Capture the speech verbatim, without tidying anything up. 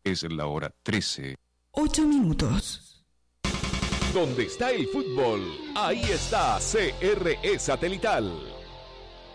Es la hora trece. Ocho minutos. Donde está el fútbol, ahí está C R E Satelital.